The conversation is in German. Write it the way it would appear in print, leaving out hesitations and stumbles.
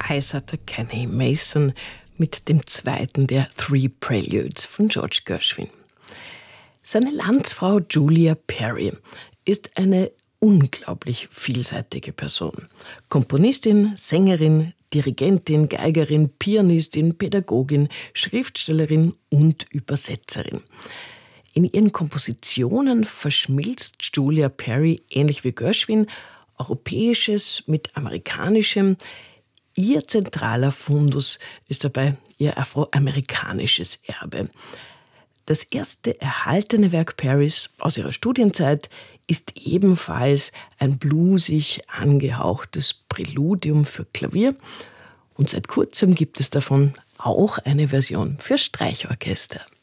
Isata Kenny Mason mit dem zweiten der Three Preludes von George Gershwin. Seine Landsfrau Julia Perry ist eine unglaublich vielseitige Person. Komponistin, Sängerin, Dirigentin, Geigerin, Pianistin, Pädagogin, Schriftstellerin und Übersetzerin. In ihren Kompositionen verschmilzt Julia Perry, ähnlich wie Gershwin, Europäisches mit Amerikanischem. Ihr zentraler Fundus ist dabei ihr afroamerikanisches Erbe. Das erste erhaltene Werk Perrys aus ihrer Studienzeit ist ebenfalls ein bluesig angehauchtes Präludium für Klavier. Und seit kurzem gibt es davon auch eine Version für Streichorchester.